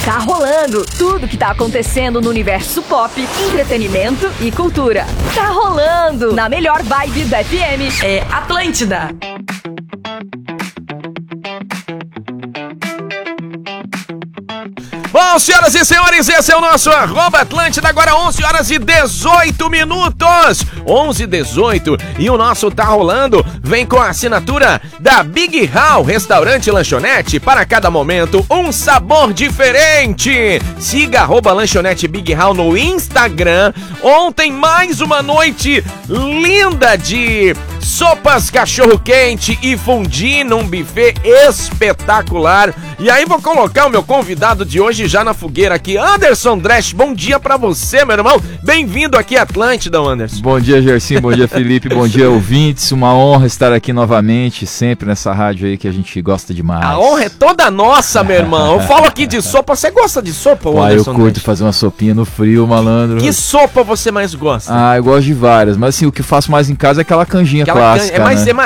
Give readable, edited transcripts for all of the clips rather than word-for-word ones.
Tá rolando tudo que tá acontecendo no universo pop, entretenimento e cultura. Tá rolando na melhor vibe da FM. É Atlântida. Bom, senhoras e senhores, esse é o nosso @Atlântida, agora 11 horas e 18 minutos. 11h18 e o nosso Tá Rolando vem com a assinatura da Big Hall Restaurante e Lanchonete. Para cada momento, um sabor diferente. Siga @Lanchonete Big Hall no Instagram. Ontem, mais uma noite linda de sopas cachorro-quente e fundi num buffet espetacular. E aí vou colocar o meu convidado de hoje já na fogueira aqui, Anderson Dresch. Bom dia pra você, meu irmão. Bem-vindo aqui à Atlântida, Anderson. Bom dia, Gersinho. Bom dia, Felipe. Bom dia, ouvintes. Uma honra estar aqui novamente, sempre nessa rádio aí que a gente gosta demais. A honra é toda nossa, meu irmão. Eu falo aqui de sopa. Você gosta de sopa, Anderson? Eu curto fazer uma sopinha no frio, malandro. Que sopa você mais gosta? Eu gosto de várias. Mas assim, o que eu faço mais em casa é aquela canjinha clássica,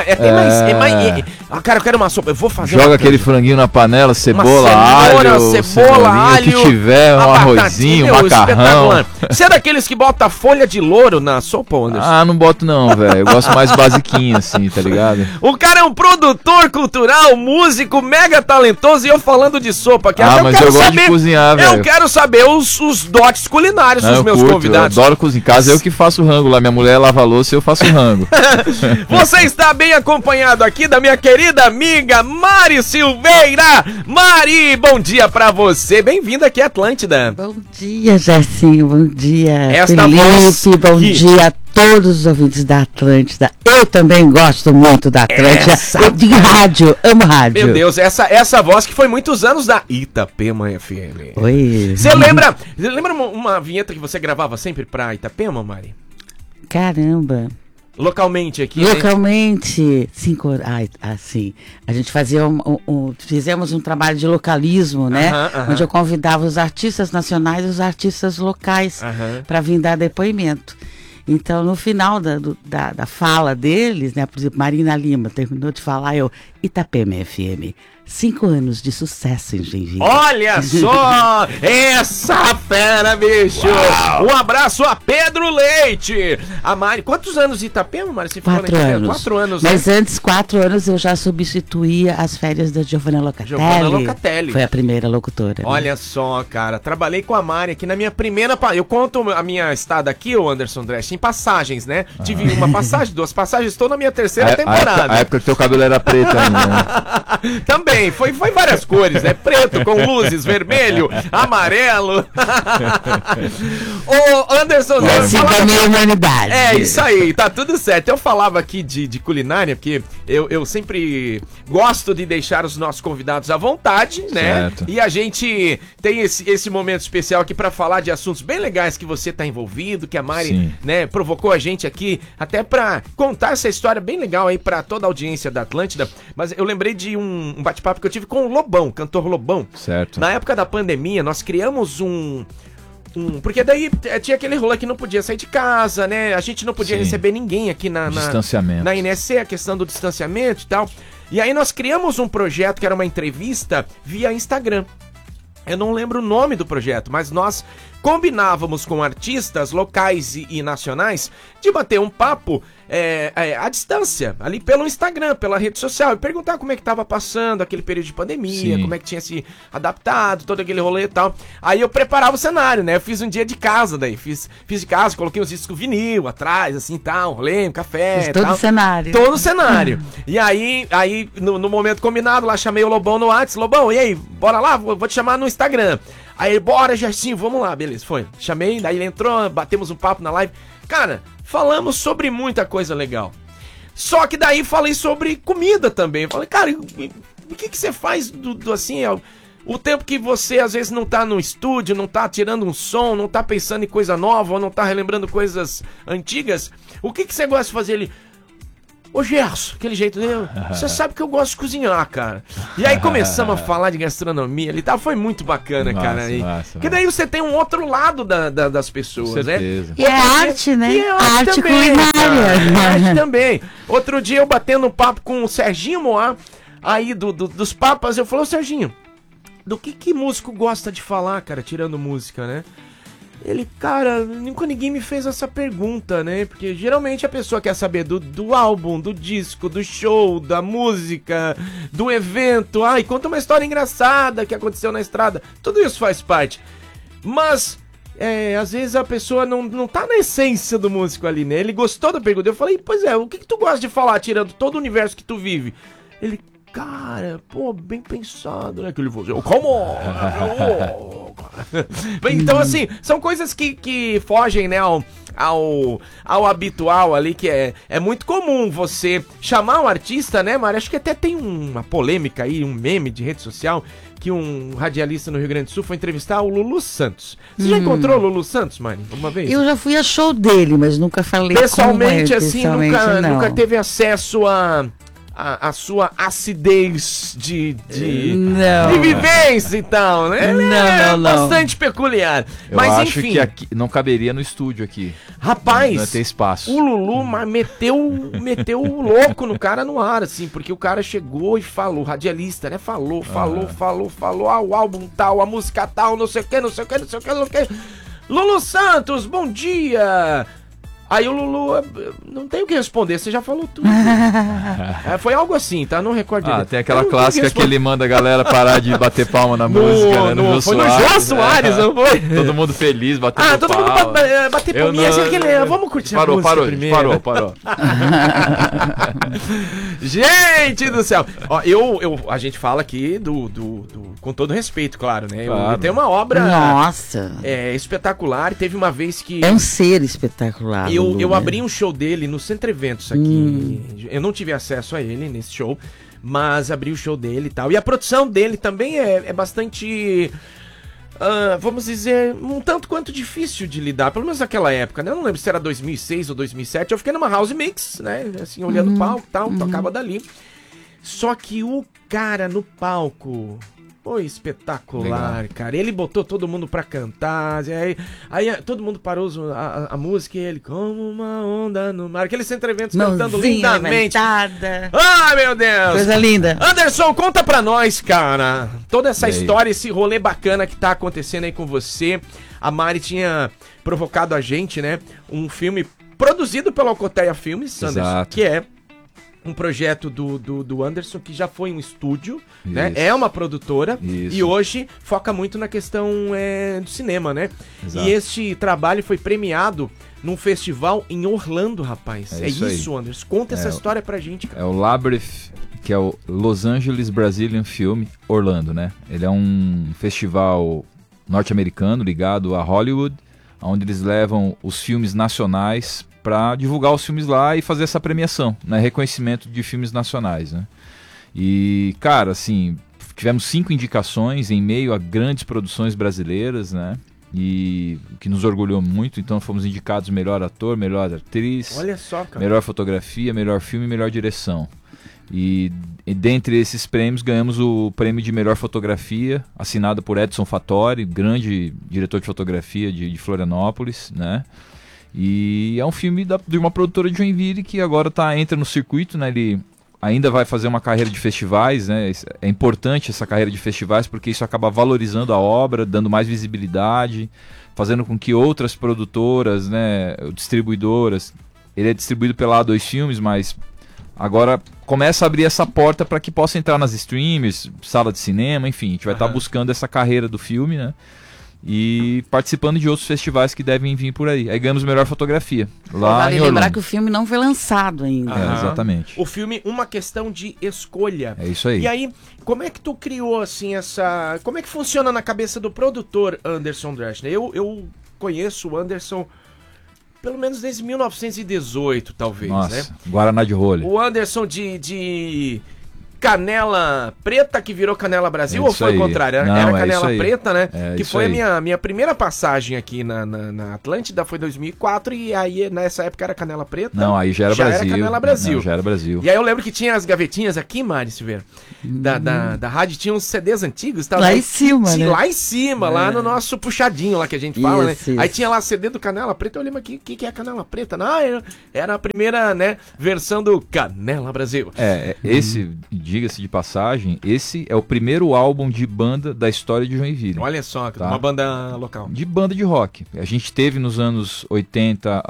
cara, eu quero uma sopa. Eu vou fazer. Joga aquele franguinho na panela, cebola, alho, o que tiver, um arrozinho, macarrão. Você é daqueles que bota folha de louro na sopa, Anderson? Não boto não, velho. Eu gosto mais basiquinho assim, tá ligado? O cara é um produtor cultural, músico, mega talentoso, e eu falando de sopa aqui. Mas eu gosto de cozinhar, velho. Eu quero saber os dotes culinários dos meus convidados. Eu adoro cozinhar. Em casa eu que faço rango lá. Minha mulher lava a louça e eu faço rango. Você está bem acompanhado aqui da minha querida amiga Mari Silveira. Mari, bom dia pra você. Bem-vinda aqui à Atlântida. Bom dia, Gersinho. Bom dia, Felipe. Bom dia a todos os ouvintes da Atlântida. Eu também gosto muito da Atlântida. De rádio, amo rádio. Meu Deus, essa voz que foi muitos anos da Itapema FM. Oi. Você lembra uma vinheta que você gravava sempre pra Itapema, Mari? Caramba. Localmente aqui, Localmente, 5 horas. Assim, a gente fazia fizemos um trabalho de localismo, né? Onde eu convidava os artistas nacionais e os artistas locais para vir dar depoimento. Então, no final da fala deles, né? Por exemplo, Marina Lima terminou de falar, Itapema FM. 5 anos de sucesso em Joinville. Olha só! Essa fera, bicho! Uau. Um abraço a Pedro Leite! A Mari, quantos anos de Itapema, Mari? 4 anos. 4 anos. Mas antes, 4 anos, eu já substituía as férias da Giovanna Locatelli. Foi a primeira locutora. Olha só, cara. Trabalhei com a Mari aqui na minha primeira... Eu conto a minha estada aqui, o Anderson Dresch, em passagens, né? Tive uma passagem, 2 passagens, estou na minha terceira temporada. A época que teu cabelo era preto ainda, né? Também. Foi várias cores, né? Preto com luzes, vermelho, amarelo. Ô, Anderson, da minha humanidade. É, isso aí, tá tudo certo. Eu falava aqui de culinária, porque eu sempre gosto de deixar os nossos convidados à vontade, né? Certo. E a gente tem esse momento especial aqui pra falar de assuntos bem legais que você tá envolvido, que a Mari, né, provocou a gente aqui, até pra contar essa história bem legal aí pra toda a audiência da Atlântida. Mas eu lembrei de um bate-papo que eu tive com o Lobão, cantor Lobão. Certo. Na época da pandemia, nós criamos porque daí tinha aquele rolê que não podia sair de casa, né? A gente não podia receber ninguém aqui distanciamento. Na NSC, a questão do distanciamento e tal. E aí nós criamos um projeto que era uma entrevista via Instagram. Eu não lembro o nome do projeto, mas nós combinávamos com artistas locais e nacionais de bater um papo à distância, ali pelo Instagram, pela rede social, e perguntar como é que tava passando aquele período de pandemia, como é que tinha se adaptado, todo aquele rolê e tal. Aí eu preparava o cenário, né? Eu fiz um dia de casa daí, fiz de casa, coloquei uns discos vinil atrás, assim, tal, rolê, um café e tal. Todo o cenário. Todo o cenário. E aí no momento combinado, lá chamei o Lobão no WhatsApp. Lobão, e aí, bora lá? Vou te chamar no Instagram. Aí, bora, Gersinho, vamos lá, beleza, foi. Chamei, daí ele entrou, batemos um papo na live. Cara, falamos sobre muita coisa legal. Só que daí falei sobre comida também. Falei, cara, o que você faz assim, o tempo que você às vezes não tá no estúdio, não tá tirando um som, não tá pensando em coisa nova, ou não tá relembrando coisas antigas, o que você gosta de fazer ali? Ô Gerson, aquele jeito dele, você sabe que eu gosto de cozinhar, cara. E aí começamos a falar de gastronomia ali, tá? Foi muito bacana, cara. Porque daí você tem um outro lado das pessoas, né? E é arte, né? E é arte também, culinária. Arte também. Outro dia eu batendo um papo com o Serginho Moá, aí dos Papas, eu falei, ô Serginho, do que músico gosta de falar, cara, tirando música, né? Ele, cara, nunca ninguém me fez essa pergunta, né? Porque geralmente a pessoa quer saber do álbum, do disco, do show, da música, do evento. Ai, conta uma história engraçada que aconteceu na estrada. Tudo isso faz parte. Mas, às vezes a pessoa não tá na essência do músico ali, né? Ele gostou da pergunta. Eu falei, pois é, o que tu gosta de falar, tirando todo o universo que tu vive? Ele, cara, pô, bem pensado, né? Que ele falou assim, como? Então, assim, são coisas que fogem, né, ao habitual ali, que é muito comum você chamar um artista, né, Mari? Acho que até tem uma polêmica aí, um meme de rede social, que um radialista no Rio Grande do Sul foi entrevistar o Lulu Santos. Você já encontrou o Lulu Santos, Mari, alguma vez? Eu já fui a show dele, mas nunca falei pessoalmente, assim, pessoalmente, nunca teve acesso a sua acidez de vivência e tal, né? Ele não. Bastante peculiar. Eu mas acho enfim, que aqui não caberia no estúdio aqui. Rapaz, não tem espaço. O Lulu meteu o louco no cara no ar, assim, porque o cara chegou e falou, radialista, né? Falou, o álbum tal, a música tal, não sei o que. Lulu Santos, bom dia! Aí o Lulu, não tem o que responder, você já falou tudo. Foi algo assim, tá? Não recordo. Tem aquela clássica que ele manda a galera parar de bater palma na música, né? Foi no Jô Soares, não foi? Todo mundo feliz, batendo palma. Todo mundo bater palminha, assim, vamos curtir a música primeiro. Parou. Gente do céu. Ó, a gente fala aqui com todo respeito, claro, né? Claro. Tem uma obra... Nossa! Espetacular, teve uma vez que... É um ser espetacular. Eu abri um show dele no Centro Eventos aqui. Eu não tive acesso a ele nesse show, mas abri o show dele e tal. E a produção dele também é bastante, vamos dizer, um tanto quanto difícil de lidar, pelo menos naquela época, né? Eu não lembro se era 2006 ou 2007. Eu fiquei numa house mix, né? Assim, olhando o palco e tal, tocava dali. Só que o cara no palco... Foi espetacular, legal. Cara. Ele botou todo mundo pra cantar. Aí todo mundo parou a música e ele, como uma onda no mar. Aqueles Centro-Eventos cantando lindamente. Ai, meu Deus! Coisa linda. Anderson, conta pra nós, cara. Toda essa história, esse rolê bacana que tá acontecendo aí com você. A Mari tinha provocado a gente, né? Um filme produzido pela Alcoteia Filmes, Anderson, exato. Que é um projeto do Anderson, que já foi um estúdio, né? É uma produtora. Isso. E hoje foca muito na questão do cinema, né? Exato. E este trabalho foi premiado num festival em Orlando, rapaz. É isso, Anderson. Conta essa história pra gente, cara. É o Labyrinth, que é o Los Angeles Brazilian Film Orlando, né? Ele é um festival norte-americano ligado a Hollywood, onde eles levam os filmes nacionais para divulgar os filmes lá e fazer essa premiação, né? Reconhecimento de filmes nacionais, né? E, cara, assim, tivemos 5 indicações em meio a grandes produções brasileiras, né? E o que nos orgulhou muito. Então fomos indicados melhor ator, melhor atriz, olha só, cara, melhor fotografia, melhor filme e melhor direção. E dentre esses prêmios ganhamos o prêmio de melhor fotografia, assinado por Edson Fattori, grande diretor de fotografia de Florianópolis, né? E é um filme de uma produtora de Joinville que agora entra no circuito, né? Ele ainda vai fazer uma carreira de festivais, né? É importante essa carreira de festivais porque isso acaba valorizando a obra, dando mais visibilidade, fazendo com que outras produtoras, né, distribuidoras, ele é distribuído pela A2 Filmes, mas agora começa a abrir essa porta para que possa entrar nas streams, sala de cinema, enfim, a gente vai estar buscando essa carreira do filme, né? E participando de outros festivais que devem vir por aí. Aí ganhamos melhor fotografia. Lá vale lembrar que o filme não foi lançado ainda. Exatamente. O filme, uma questão de escolha. É isso aí. E aí, como é que tu criou, assim, essa... Como é que funciona na cabeça do produtor Anderson Dreschner? Eu conheço o Anderson pelo menos desde 1918, talvez, Nossa, né? Guaraná de rolha. O Anderson de Canela Preta, que virou Canela Brasil, ou foi o contrário? Não, era Canela Preta, né? Que foi a minha primeira passagem aqui na Atlântida, foi em 2004, e aí nessa época era Canela Preta. Não, aí já era Brasil. Era Canela Brasil. Não, já era Brasil. E aí eu lembro que tinha as gavetinhas aqui, Mari Silveira, da rádio, tinha uns CDs antigos. Tava lá em cima, né? Lá em cima, lá no nosso puxadinho lá que a gente fala, isso, né? Aí tinha lá CD do Canela Preta, eu lembro aqui, o que é a Canela Preta? Não, era a primeira, né, versão do Canela Brasil. Esse diga-se de passagem, esse é o primeiro álbum de banda da história de Joinville. Olha só, tá? Uma banda local. De banda de rock. A gente teve nos anos 80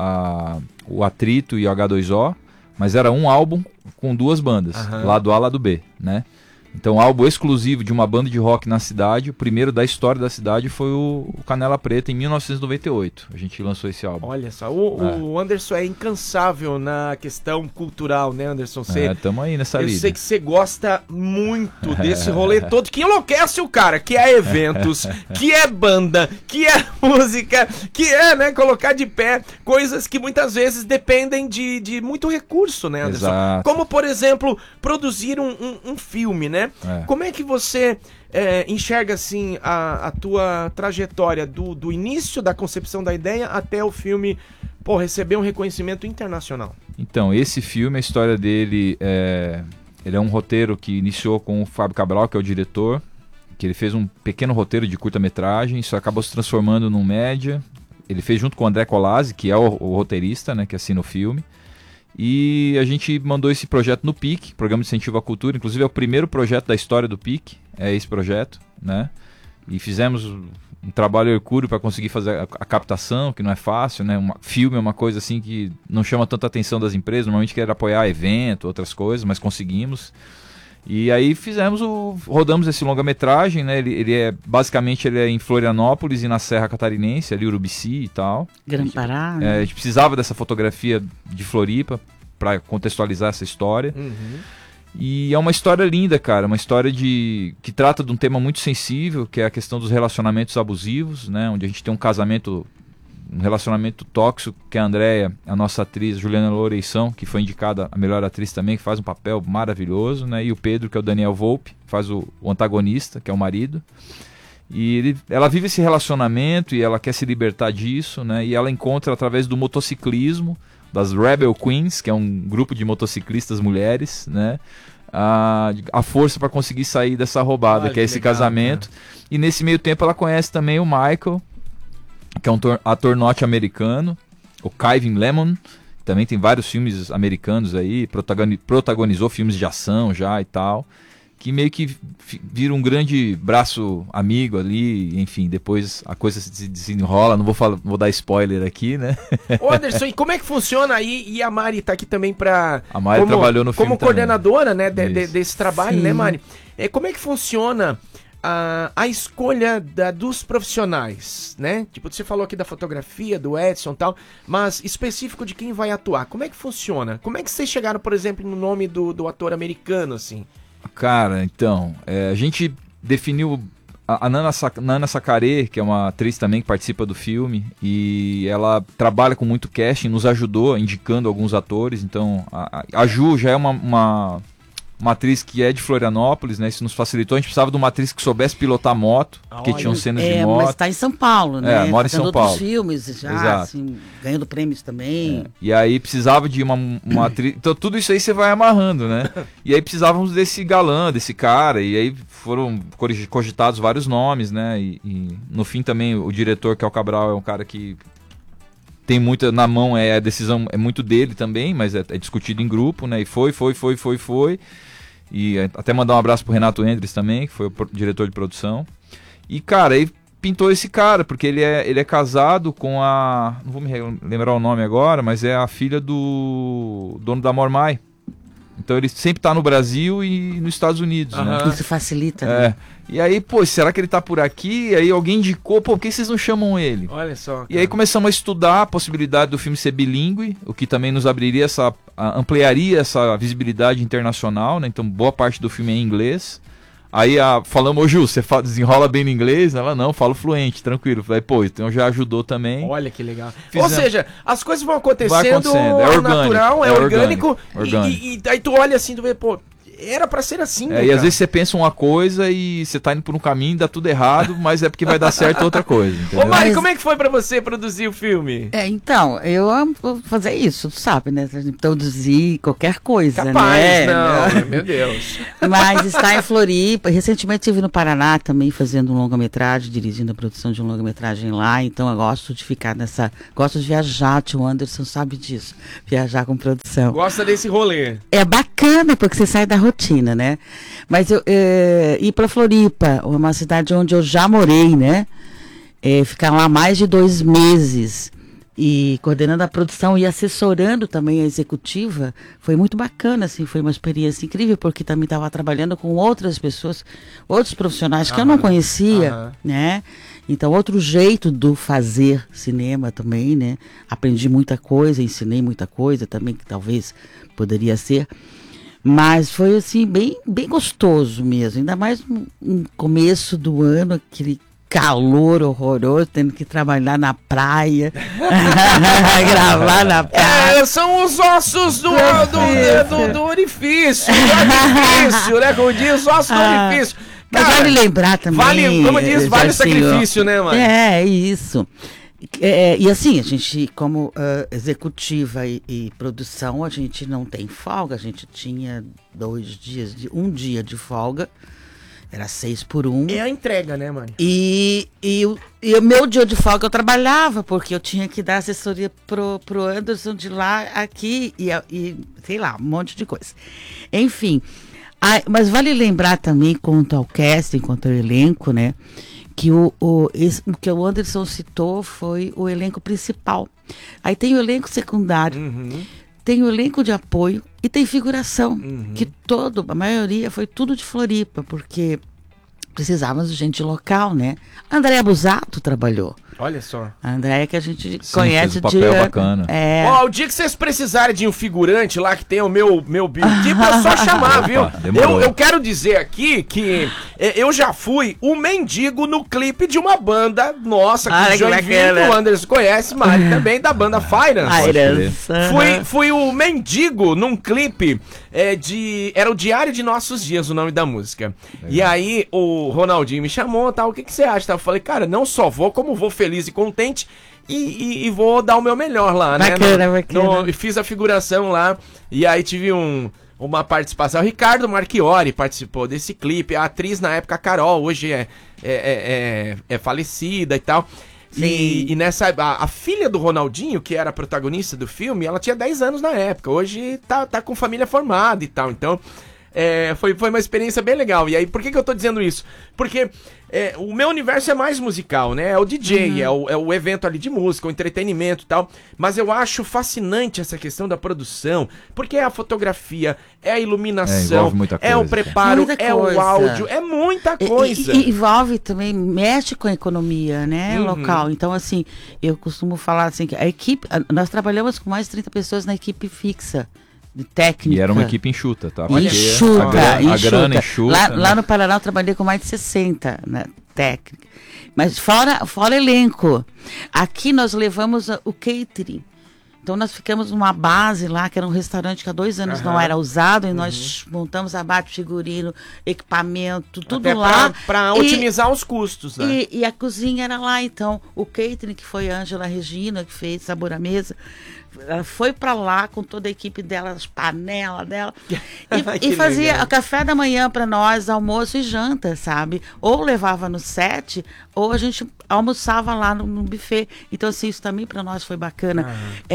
o Atrito e o H2O, mas era um álbum com 2 bandas, lado A, lado B, né? Então, álbum exclusivo de uma banda de rock na cidade, o primeiro da história da cidade foi o Canela Preta, em 1998. A gente lançou esse álbum. Olha só, o Anderson é incansável na questão cultural, né, Anderson? Tamo aí nessa lida. Eu sei que você gosta muito desse rolê todo, que enlouquece o cara, que é eventos, que é banda, que é música, que é, né, colocar de pé coisas que muitas vezes dependem de muito recurso, né, Anderson? Exato. Como, por exemplo, produzir um filme, né? Como é que você enxerga assim a tua trajetória do início da concepção da ideia até o filme receber um reconhecimento internacional? Então, esse filme, a história dele ele é um roteiro que iniciou com o Fábio Cabral, que é o diretor, que ele fez um pequeno roteiro de curta-metragem, isso acabou se transformando num média. Ele fez junto com o André Colazzi, que é o roteirista, né, que assina o filme. E a gente mandou esse projeto no PIC, Programa de Incentivo à Cultura. Inclusive é o primeiro projeto da história do PIC, é esse projeto, né? E fizemos um trabalho hercúleo para conseguir fazer a captação, que não é fácil, né? Filme é uma coisa assim que não chama tanta atenção das empresas. Normalmente quer apoiar evento, outras coisas, mas conseguimos. E aí rodamos esse longa-metragem, né? Basicamente ele é em Florianópolis e na Serra Catarinense, ali Urubici e tal. Grã-Pará. A gente precisava dessa fotografia de Floripa para contextualizar essa história. E é uma história linda, cara, uma história que trata de um tema muito sensível, que é a questão dos relacionamentos abusivos, né? Onde a gente tem um relacionamento tóxico, que a Andréia, a nossa atriz Juliana Loureição, que foi indicada a melhor atriz também, que faz um papel maravilhoso, né? E o Pedro, que é o Daniel Volpe, faz o antagonista, que é o marido. E ela vive esse relacionamento e ela quer se libertar disso, né? E ela encontra, através do motociclismo, das Rebel Queens, que é um grupo de motociclistas mulheres, né? A força para conseguir sair dessa roubada, que é esse legal, casamento. Cara. E nesse meio tempo ela conhece também o Michael, que é um ator norte-americano, o Kevin Lemon, também tem vários filmes americanos aí, protagonizou filmes de ação já e tal, que meio que vira um grande braço amigo ali, enfim, depois a coisa se desenrola, não vou dar spoiler aqui, né? Ô Anderson, e como é que funciona aí? E a Mari tá aqui também A Mari trabalhou no filme como coordenadora, né, desse trabalho, Sim. né, Mari? Como é que funciona a escolha dos profissionais, né? Tipo, você falou aqui da fotografia, do Edson e tal, mas específico de quem vai atuar. Como é que funciona? Como é que vocês chegaram, por exemplo, no nome do ator americano, assim? Cara, então, a gente definiu a Nana Sacaré, que é uma atriz também que participa do filme, e ela trabalha com muito casting, nos ajudou indicando alguns atores. Então, a Ju já é uma atriz que é de Florianópolis, né? Isso nos facilitou. A gente precisava de uma atriz que soubesse pilotar moto, porque tinham cenas de moto. Mas tá em São Paulo, né? Mora em São Paulo. Outros filmes já, Exato. assim, ganhando prêmios também. E aí precisava de uma atriz. Então tudo isso aí você vai amarrando, né? E aí precisávamos desse galã, desse cara. E aí foram cogitados vários nomes, né? E no fim também o diretor, que é o Cabral, é um cara que tem muita na mão, a decisão é muito dele também, mas é discutido em grupo, né? E foi. E até mandar um abraço pro Renato Endres também, que foi o diretor de produção. E, cara, aí pintou esse cara, porque ele é casado com não vou me lembrar o nome agora, mas é a filha do dono da Mormai. Então ele sempre tá no Brasil e nos Estados Unidos, né? Isso facilita, né? E aí, pô, será que ele tá por aqui? E aí alguém indicou, pô, por que vocês não chamam ele? Olha só, cara. E aí começamos a estudar a possibilidade do filme ser bilíngue, o que também nos abriria ampliaria essa visibilidade internacional, né? Então boa parte do filme é em inglês. Aí falamos, ô Ju, você desenrola bem no inglês? Ela, não, falo fluente, tranquilo. Falei, pô, então já ajudou também. Olha que legal. Ou seja, as coisas vão acontecendo, é orgânico, natural, é orgânico. Orgânico. E aí tu olha assim, tu vê, pô, era pra ser assim, né, e às vezes você pensa uma coisa e você tá indo por um caminho, dá tudo errado, mas é porque vai dar certo outra coisa, entendeu? Ô Mari, como é que foi pra você produzir o filme? Então, eu amo fazer isso, tu sabe, né? Produzir qualquer coisa, Capaz, né? não, meu Deus. Mas está em Floripa. Recentemente estive no Paraná também fazendo um longa-metragem, dirigindo a produção de um longa-metragem lá. Então eu gosto de ficar gosto de viajar, tio Anderson sabe disso. Viajar com produção. Gosta desse rolê. É bacana. bacana, porque você sai da rotina, né? Mas eu ir para Floripa, uma cidade onde eu já morei, né? Ficar lá mais de 2 meses e coordenando a produção e assessorando também a executiva, foi muito bacana, assim, foi uma experiência incrível, porque também estava trabalhando com outras pessoas, outros profissionais que eu não conhecia, né? Então, outro jeito do fazer cinema também, né? Aprendi muita coisa, ensinei muita coisa também, que talvez poderia ser. Mas foi, assim, bem, bem gostoso mesmo. Ainda mais no começo do ano, aquele calor horroroso, tendo que trabalhar na praia, gravar na praia. São os ossos do orifício, né? Como diz, os ossos do orifício. Cara, mas vale lembrar também. Como diz, vale o sacrifício, né, mano? É isso. E assim, a gente, como executiva e produção, a gente não tem folga, a gente tinha 2 dias, um dia de folga. Era 6 por 1. É a entrega, né, mano? E o meu dia de folga eu trabalhava, porque eu tinha que dar assessoria pro Anderson de lá, aqui, e sei lá, um monte de coisa. Enfim, mas vale lembrar também, quanto ao casting, quanto ao elenco, né, que o que o Anderson citou foi o elenco principal. Aí tem o elenco secundário, tem o elenco de apoio e tem figuração, que a maioria foi tudo de Floripa, porque precisávamos de gente local, né? A Andréa Busato trabalhou. Olha só. A Andréa que a gente conhece fez um papel bacana. O dia que vocês precisarem de um figurante lá que tem o meu biotipo, é só chamar, viu? Eu quero dizer aqui que eu já fui o mendigo no clipe de uma banda nossa, que Joinville, o Anderson conhece, Mari também, da banda Firance. Fui o mendigo num clipe era o Diário de Nossos Dias, o nome da música. E aí o Ronaldinho me chamou, tal, o que você acha? Eu falei, cara, não só vou, como vou feliz e contente e vou dar o meu melhor lá, bacana, né? Bacana. Fiz a figuração lá e aí tive uma participação. O Ricardo Marchiori participou desse clipe. A atriz na época, a Carol, hoje é falecida e tal. E nessa a filha do Ronaldinho, que era a protagonista do filme, ela tinha 10 anos na época. Hoje tá com família formada e tal. Então foi uma experiência bem legal. E aí, por que eu tô dizendo isso? Porque o meu universo é mais musical, né? É o DJ, é o evento ali de música, o entretenimento e tal. Mas eu acho fascinante essa questão da produção, porque é a fotografia, é a iluminação, o preparo, o áudio, é muita coisa. E envolve também, mexe com a economia, né, local. Então, assim, eu costumo falar assim, que a equipe, nós trabalhamos com mais de 30 pessoas na equipe fixa. De técnica. E era uma equipe enxuta, tá? Enxuta. A grana enxuta. Lá no Paraná eu trabalhei com mais de 60 na técnica. Mas fora elenco. Aqui nós levamos o catering. Então nós ficamos numa base lá, que era um restaurante que há 2 anos não era usado, e nós montamos a bate, figurino, equipamento, tudo até lá. Para otimizar os custos, né? E a cozinha era lá, então. O catering, que foi a Ângela Regina, que fez Sabor à Mesa, ela foi para lá com toda a equipe dela, as panelas dela, e fazia legal. Café da manhã para nós, almoço e janta, sabe? Ou levava no set, ou a gente almoçava lá no buffet. Então, assim, isso também para nós foi bacana.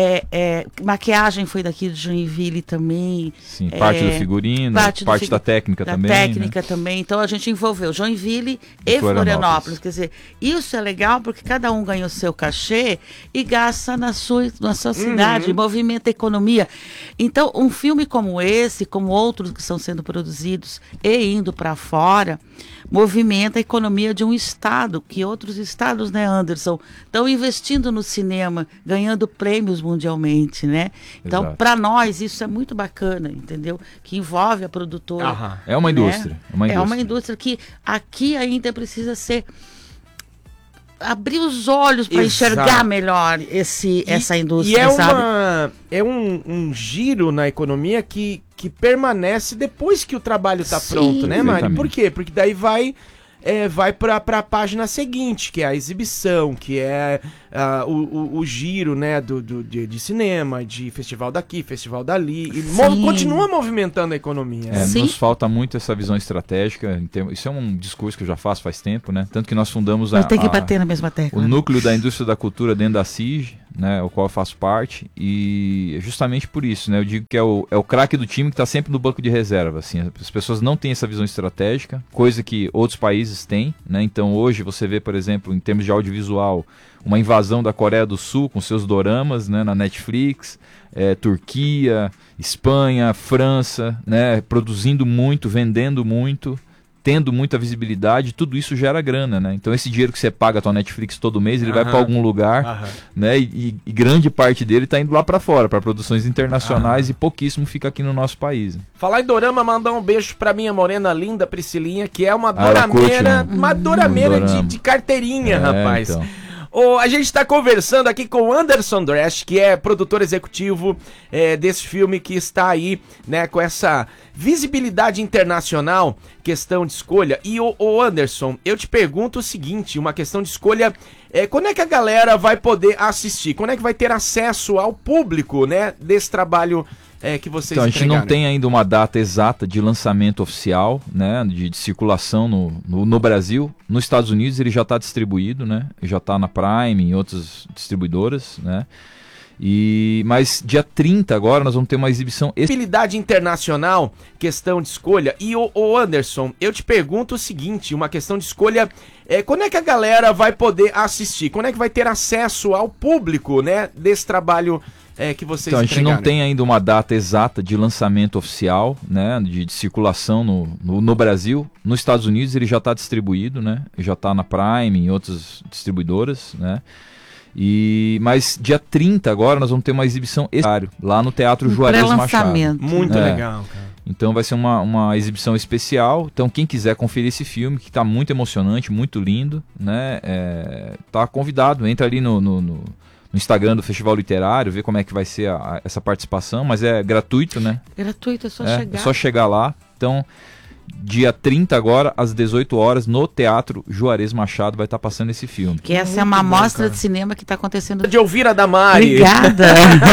Maquiagem foi daqui de Joinville também. Sim, parte do figurino, parte da técnica também. Da técnica também. Então, a gente envolveu Joinville e Florianópolis. Quer dizer, isso é legal porque cada um ganha o seu cachê e gasta na sua cidade, movimenta a economia. Então, um filme como esse, como outros que estão sendo produzidos e indo para fora, movimenta a economia de um estado, que outros estados, né, Anderson, estão investindo no cinema, ganhando prêmios mundialmente, né? Então, para nós, isso é muito bacana, entendeu? Que envolve a produtora. É uma indústria. Né? É uma indústria que aqui ainda precisa abrir os olhos para enxergar melhor essa indústria, e é um giro na economia que permanece depois que o trabalho está pronto, né, Mari? Por quê? Porque daí vai para a página seguinte, que é a exibição, que é o giro, né, de cinema, de festival daqui, festival dali, e continua movimentando a economia. Nos falta muito essa visão estratégica, isso é um discurso que eu já faço faz tempo, né, tanto que nós fundamos tem que bater na mesma tecla. O núcleo da indústria da cultura dentro da CIG, né, o qual eu faço parte, e é justamente por isso, né, eu digo que é o craque do time que está sempre no banco de reserva, assim, as pessoas não têm essa visão estratégica, coisa que outros países têm, né, então hoje você vê, por exemplo, em termos de audiovisual, uma invasão da Coreia do Sul com seus doramas, né, na Netflix, Turquia, Espanha, França, né, produzindo muito, vendendo muito, tendo muita visibilidade, tudo isso gera grana, né? Então esse dinheiro que você paga a tua Netflix todo mês, ele vai para algum lugar, né? E grande parte dele está indo lá para fora, para produções internacionais, e pouquíssimo fica aqui no nosso país. Falar em dorama, mandar um beijo para minha morena linda Priscilinha, que é uma dorameira, de carteirinha, rapaz. Então. A gente está conversando aqui com o Anderson Dresch, que é produtor executivo desse filme, que está aí, né, com essa visibilidade internacional, questão de escolha. E o Anderson, eu te pergunto o seguinte, uma questão de escolha, quando é que a galera vai poder assistir? Quando é que vai ter acesso ao público, né, desse trabalho que vocês Então, a gente não tem ainda uma data exata de lançamento oficial, né, de circulação no Brasil. Nos Estados Unidos ele já está distribuído, né, já está na Prime, em outras distribuidoras, né. Mas dia 30 agora nós vamos ter uma exibição... Visibilidade internacional, questão de escolha. E o Anderson, eu te pergunto o seguinte, uma questão de escolha, quando é que a galera vai poder assistir? Quando é que vai ter acesso ao público, né, desse trabalho que vocês Então, a gente não tem ainda uma data exata de lançamento oficial, né, de circulação no Brasil. Nos Estados Unidos ele já está distribuído, né, já está na Prime, em outras distribuidoras, né. Mas dia 30 agora nós vamos ter uma exibição lá no Teatro Juarez Machado. Muito legal, cara. Então vai ser uma exibição especial. Então quem quiser conferir esse filme, que está muito emocionante, muito lindo, né, tá convidado, entra ali no Instagram do Festival Literário, ver como é que vai ser essa participação, mas é gratuito, né? Gratuito, é só chegar. É só chegar lá. Então, dia 30 agora, às 18 horas, no Teatro Juarez Machado, vai estar passando esse filme. Que essa é uma mostra de cinema que está acontecendo... De Elvira Damari. Obrigada!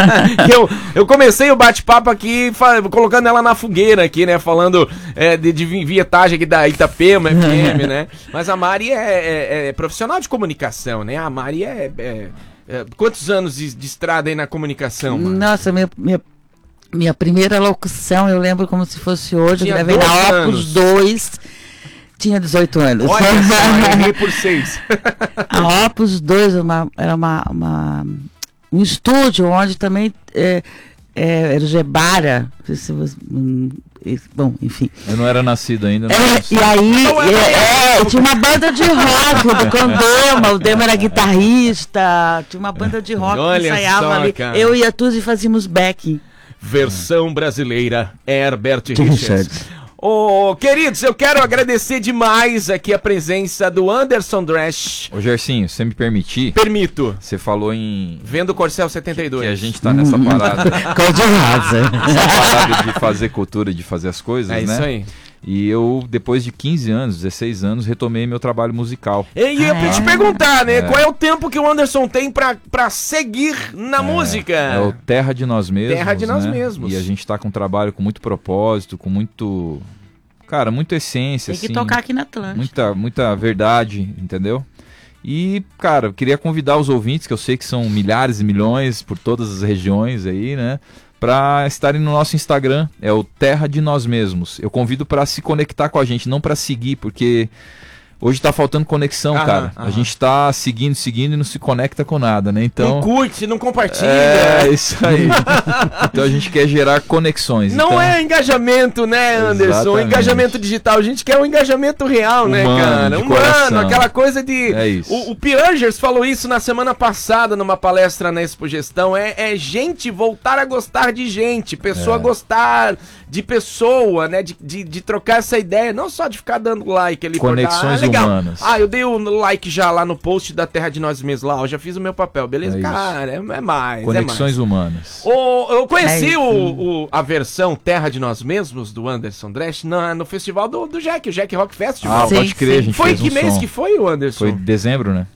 eu comecei o bate-papo aqui, colocando ela na fogueira aqui, né? Falando de vinhetagem aqui da Itapema FM, né? Mas a Mari é profissional de comunicação, né? A Mari quantos anos de estrada aí na comunicação, Mari? Nossa, minha primeira locução, eu lembro como se fosse hoje, eu gravei na Opus 2, tinha 18 anos. Olha só, errei por 6. A Opus 2 era um estúdio onde também era o Gebara, não sei se você... Bom, enfim. Eu não era nascido ainda. E aí, tinha uma banda de rock com o Dema era guitarrista, tinha uma banda de rock que ensaiava ali. Cara. Eu e a Tuzi fazíamos backing. Versão brasileira, Herbert Richards. Queridos, eu quero agradecer demais aqui a presença do Anderson Dresch. Ô Gersinho, se você me permitir... Permito. Você falou em... Vendo o Corcel 72. Que a gente tá nessa parada... Cor de rosa. Essa parada de fazer cultura, de fazer as coisas, né? É isso aí. E eu, depois de 15 anos, 16 anos, retomei meu trabalho musical. E eu ia te perguntar, né? Qual é o tempo que o Anderson tem pra seguir na música? É o Terra de Nós Mesmos. Terra de Nós Mesmos. E a gente tá com um trabalho com muito propósito, com muito... Cara, muita essência, tem que tocar aqui na Atlântida. Muita verdade, entendeu? E, cara, eu queria convidar os ouvintes, que eu sei que são milhares e milhões por todas as regiões aí, né? Para estarem no nosso Instagram, é o Terra de Nós Mesmos. Eu convido para se conectar com a gente, não para seguir, porque hoje tá faltando conexão, cara. A gente tá seguindo e não se conecta com nada, né? Então, não curte, não compartilha. É, isso aí. Então a gente quer gerar conexões. Não é engajamento, né, Anderson? Exatamente. Engajamento digital. A gente quer um engajamento real, né, cara? Humano, aquela coisa de... É isso. O Pirangers falou isso na semana passada, numa palestra na Expo Gestão. É gente voltar a gostar de gente. Pessoa gostar de pessoa, né? De trocar essa ideia. Não só de ficar dando like ali. Conexões humanas. Eu dei um like já lá no post da Terra de Nós Mesmos lá. Eu já fiz o meu papel, beleza? Cara, é mais. Conexões humanas. Eu conheci a versão Terra de Nós Mesmos do Anderson Dresch no festival do Jack, o Jack Rock Festival. Pode crer, a gente foi fez que mês que foi, o Anderson? Foi dezembro, né?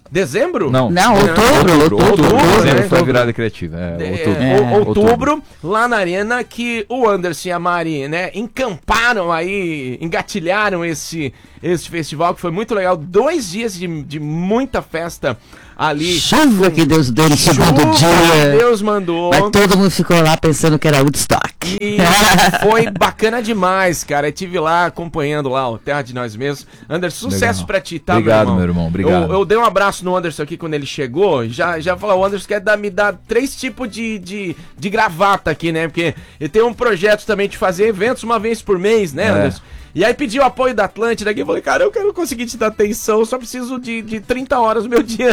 Dezembro? Não, outubro. Dezembro foi a virada criativa. Outubro, lá na Arena, que o Anderson e a Mari, né, encamparam aí, engatilharam esse festival, que foi muito legal. 2 dias de muita festa ali. Chuva que Deus deu no segundo dia. Deus mandou. Mas todo mundo ficou lá pensando que era Woodstock. E foi bacana demais, cara. Eu estive lá acompanhando lá o Terra de Nós Mesmos. Anderson, sucesso pra ti, tá, obrigado, meu irmão? Obrigado. Eu dei um abraço no Anderson aqui quando ele chegou. Já falou, o Anderson quer me dar 3 tipos de gravata aqui, né? Porque ele tem um projeto também de fazer eventos uma vez por mês, né, Anderson? E aí pediu apoio da Atlântida aqui. Eu falei, cara, eu quero conseguir te dar atenção, eu só preciso de 30 horas do meu dia.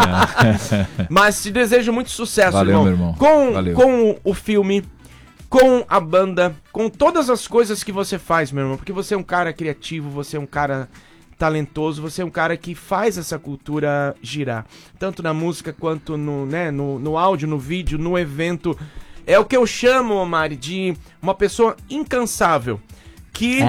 Mas te desejo muito sucesso, valeu, meu irmão. Com o filme, com a banda, com todas as coisas que você faz, meu irmão. Porque você é um cara criativo, você é um cara talentoso, você é um cara que faz essa cultura girar. Tanto na música quanto no áudio, no vídeo, no evento. É o que eu chamo, Mari, de uma pessoa incansável. Que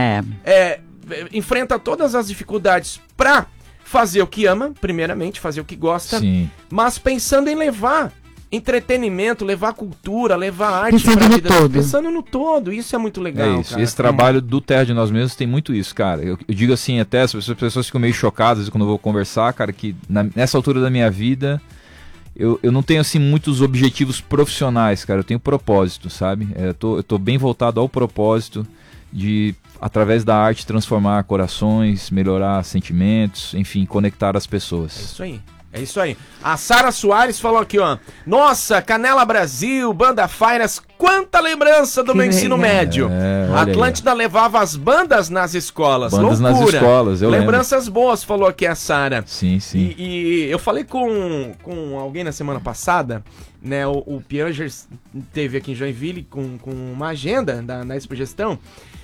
enfrenta todas as dificuldades pra fazer o que ama, primeiramente, fazer o que gosta, sim, mas pensando em levar entretenimento, levar cultura, levar arte pensando no todo. Pensando no todo, isso é muito legal, isso, cara. Esse trabalho do Terra de Nós Mesmos tem muito isso, cara. Eu digo assim, até as pessoas ficam meio chocadas quando eu vou conversar, cara, que nessa altura da minha vida eu não tenho assim muitos objetivos profissionais, cara, eu tenho propósito, sabe? Eu tô bem voltado ao propósito de, através da arte, transformar corações, melhorar sentimentos, enfim, conectar as pessoas. É isso aí. A Sara Soares falou aqui, ó. Nossa, Canela Brasil, Banda Fairas, quanta lembrança do meu ensino médio. A Atlântida levava as bandas nas escolas. Bandas loucura. Nas escolas, eu lembranças boas, falou aqui a Sara. Sim, sim. E eu falei com alguém na semana passada, né? O Piangers teve aqui em Joinville com uma agenda da Expo Gestão.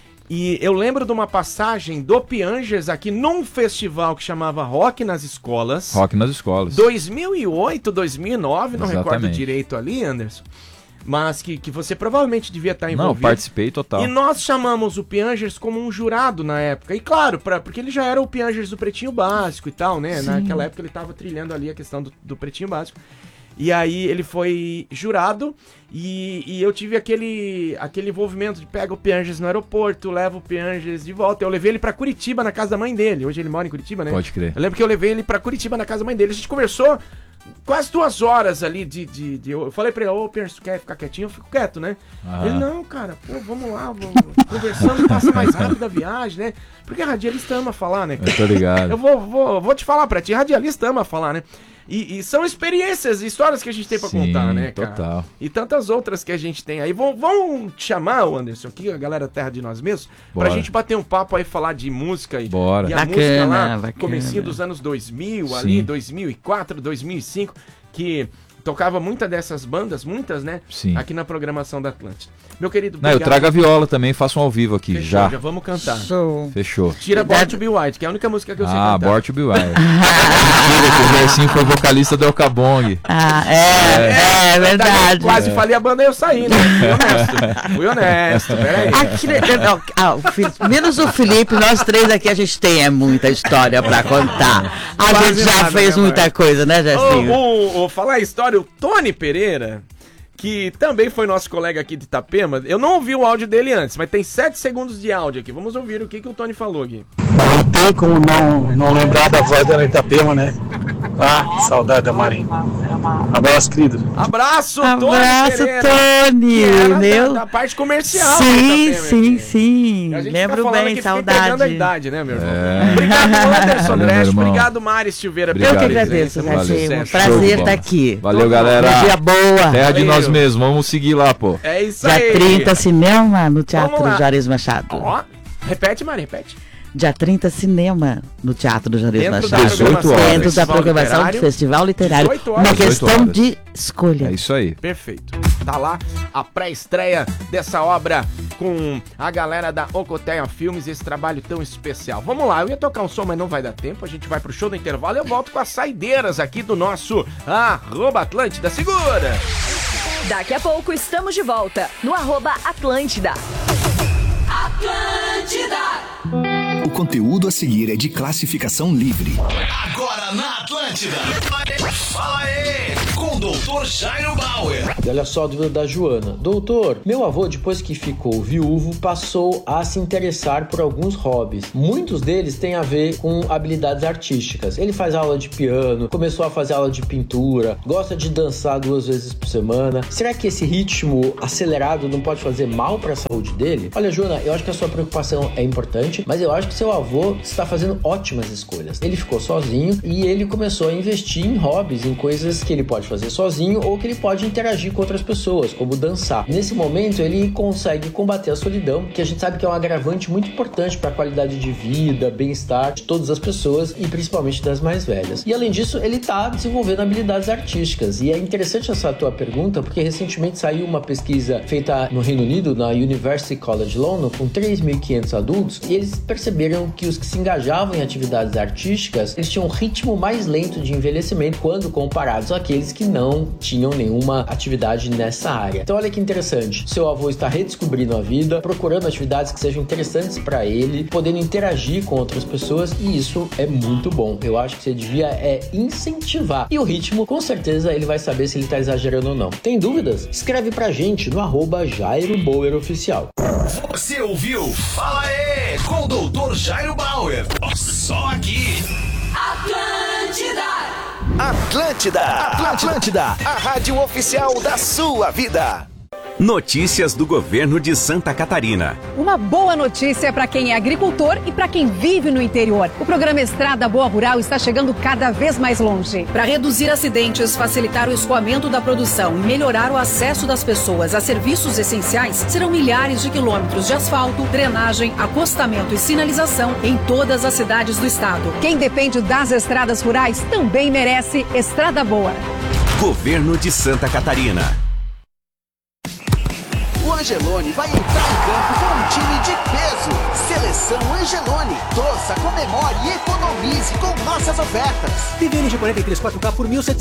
E eu lembro de uma passagem do Piangers aqui num festival que chamava Rock nas Escolas. Rock nas Escolas. 2008, 2009, não exatamente, recordo direito ali, Anderson. Mas que você provavelmente devia estar envolvido. Não, participei total. E nós chamamos o Piangers como um jurado na época. E claro, porque ele já era o Piangers do Pretinho Básico e tal, né? Sim. Naquela época ele estava trilhando ali a questão do Pretinho Básico. E aí ele foi jurado e eu tive aquele envolvimento de pega o Piangers no aeroporto, leva o Piangers de volta. Eu levei ele pra Curitiba, na casa da mãe dele. Hoje ele mora em Curitiba, né? Pode crer. Eu lembro que eu levei ele pra Curitiba, na casa da mãe dele. A gente conversou quase 2 horas ali eu falei pra ele, ô Piangers, tu quer ficar quietinho? Eu fico quieto, né? Ele, não, cara, pô, vamos lá, conversando, passa mais rápido a viagem, né? Porque radialista ama falar, né? Eu tô ligado. Eu vou te falar pra ti, radialista ama falar, né? E são experiências, histórias que a gente tem pra contar, né, cara? Total. E tantas outras que a gente tem aí. Vão te chamar, Anderson, aqui, a galera Terra de Nós Mesmos, pra gente bater um papo aí, falar de música. Bora. E a música lá, comecinho dos anos 2000, ali, 2004, 2005, que tocava muitas dessas bandas, né? Sim. Aqui na programação da Atlântida. Meu querido, eu trago a viola também, faço um ao vivo aqui. Fechou, já vamos cantar. Fechou. Tira Born to Be White, que é a única música que eu sei cantar. Born to Be White. Mentira, que o Gersinho foi vocalista do El Cabong. É verdade. Quase falei a banda e eu saí, né? Fui honesto, peraí. Menos o Felipe, nós 3 aqui a gente tem muita história pra contar. A gente já fez muita coisa, né, Gersinho? Falar a história, o Tony Pereira, que também foi nosso colega aqui de Itapema. Eu não ouvi o áudio dele antes, mas tem 7 segundos de áudio aqui. Vamos ouvir o que o Tony falou aqui. Não tem como não lembrar da voz dela em Itapema, né? Ah, saudade da Marinha. Abraço, querido. Abraço, Tony! Meu... Da parte comercial. Sim. Lembro bem, saudade. A idade, né, meu irmão? Obrigado, Anderson Dresch. Obrigado, Mari Silveira. Eu que agradeço, Gersinho. Prazer estar aqui. Valeu, galera. Dia boa. Terra de Nós Mesmos. Vamos seguir lá, pô. É isso aí. Dia 30, cinema no Teatro Juarez Machado. Ó, repete, Mari, repete. Dia 30, cinema no Teatro do Juarez Machado. 18 horas. Dentro da programação do Festival Literário. Uma questão de escolha. É isso aí. Perfeito. Tá lá a pré-estreia dessa obra com a galera da Ocoteia Filmes, esse trabalho tão especial. Vamos lá, eu ia tocar um som, mas não vai dar tempo. A gente vai pro show do intervalo e eu volto com as saideiras aqui do nosso @Atlântida. Segura! Daqui a pouco estamos de volta no @Atlântida. O conteúdo a seguir é de classificação livre. Agora na Atlântida. Fala aí, com o Dr. Jairo Bauer. E olha só a dúvida da Joana. Doutor, meu avô, depois que ficou viúvo, passou a se interessar por alguns hobbies. Muitos deles têm a ver com habilidades artísticas. Ele faz aula de piano, começou a fazer aula de pintura, gosta de dançar 2 vezes por semana. Será que esse ritmo acelerado não pode fazer mal para a saúde dele? Olha, Joana, eu acho que a sua preocupação é importante, mas eu acho que seu avô está fazendo ótimas escolhas. Ele ficou sozinho e ele começou a investir em hobbies, em coisas que ele pode fazer sozinho ou que ele pode interagir com outras pessoas, como dançar. Nesse momento, ele consegue combater a solidão, que a gente sabe que é um agravante muito importante para a qualidade de vida, bem-estar de todas as pessoas e principalmente das mais velhas. E além disso, ele está desenvolvendo habilidades artísticas. E é interessante essa tua pergunta, porque recentemente saiu uma pesquisa feita no Reino Unido, na University College London, com 3.500 adultos, e eles perceberam que os que se engajavam em atividades artísticas, eles tinham um ritmo mais lento de envelhecimento quando comparados àqueles que não tinham nenhuma atividade nessa área. Então olha que interessante, seu avô está redescobrindo a vida, procurando atividades que sejam interessantes para ele, podendo interagir com outras pessoas, e isso é muito bom. Eu acho que você devia incentivar. E o ritmo, com certeza, ele vai saber se ele está exagerando ou não. Tem dúvidas? Escreve pra gente no @JairoBauerOficial. Você ouviu? Fala aí, com o Dr. Jairo Bauer. Só aqui. Atlântida, a rádio oficial da sua vida. Notícias do governo de Santa Catarina. Uma boa notícia para quem é agricultor e para quem vive no interior. O programa Estrada Boa Rural está chegando cada vez mais longe. Para reduzir acidentes, facilitar o escoamento da produção e melhorar o acesso das pessoas a serviços essenciais, serão milhares de quilômetros de asfalto, drenagem, acostamento e sinalização em todas as cidades do estado. Quem depende das estradas rurais também merece Estrada Boa. Governo de Santa Catarina. O Angelone vai entrar em campo com um time de peso. Seleção Angelone. Torça, comemore e economize com nossas ofertas. TV LG 43 4K por 1.700.